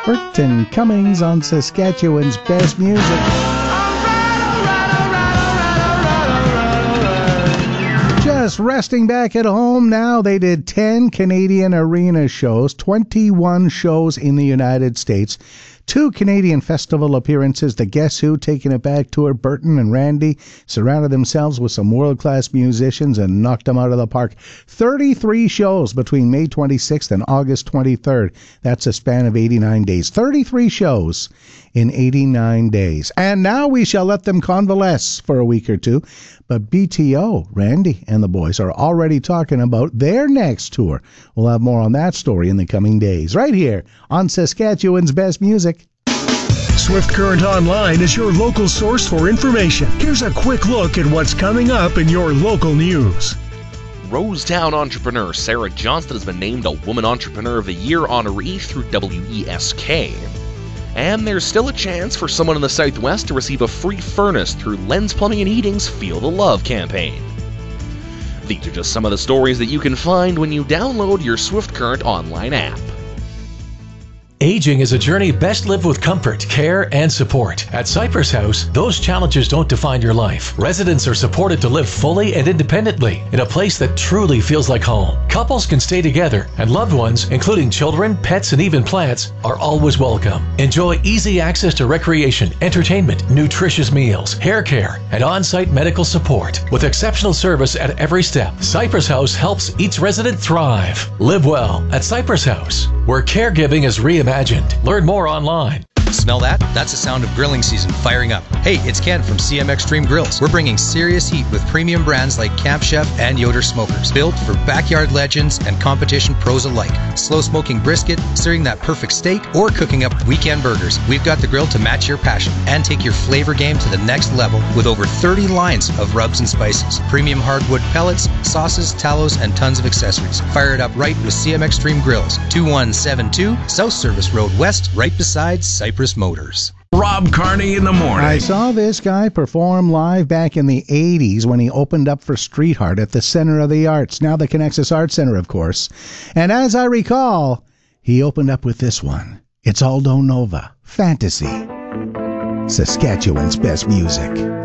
Burton Cummings on Saskatchewan's Best Music. Just resting back at home now. They did 10 Canadian arena shows, 21 shows in the United States, 2 Canadian festival appearances, the Guess Who Taking It Back tour. Burton and Randy surrounded themselves with some world-class musicians and knocked them out of the park. 33 shows between May 26th and August 23rd. That's a span of 89 days. 33 shows in 89 days. And now we shall let them convalesce for a week or two. But BTO, Randy and the boys are already talking about their next tour. We'll have more on that story in the coming days, right here on Saskatchewan's Best Music. Swift Current Online is your local source for information. Here's a quick look at what's coming up in your local news. Rosetown entrepreneur Sarah Johnston has been named a Woman Entrepreneur of the Year honoree through WESK. And there's still a chance for someone in the Southwest to receive a free furnace through Lens Plumbing and Heating's Feel the Love campaign. These are just some of the stories that you can find when you download your Swift Current Online app. Aging is a journey best lived with comfort, care, and support. At Cypress House, those challenges don't define your life. Residents are supported to live fully and independently in a place that truly feels like home. Couples can stay together, and loved ones, including children, pets, and even plants, are always welcome. Enjoy easy access to recreation, entertainment, nutritious meals, hair care, and on-site medical support. With exceptional service at every step, Cypress House helps each resident thrive. Live well at Cypress House, where caregiving is reimagined. Learn more online. Smell that? That's the sound of grilling season firing up. Hey, it's Ken from CM Extreme Grills. We're bringing serious heat with premium brands like Camp Chef and Yoder Smokers, built for backyard legends and competition pros alike. Slow smoking brisket, searing that perfect steak, or cooking up weekend burgers. We've got the grill to match your passion and take your flavor game to the next level with over 30 lines of rubs and spices, premium hardwood pellets, sauces, tallows, and tons of accessories. Fire it up right with CM Extreme Grills, 2172 South Service Road West, right beside Cypress Motors. Rob Carney in the morning. I saw this guy perform live back in the 80s when he opened up for Street Heart at the Center of the Arts, now the Connexus Arts Center, of course. And as I recall, he opened up with this one. It's Aldo Nova, Fantasy. Saskatchewan's Best Music.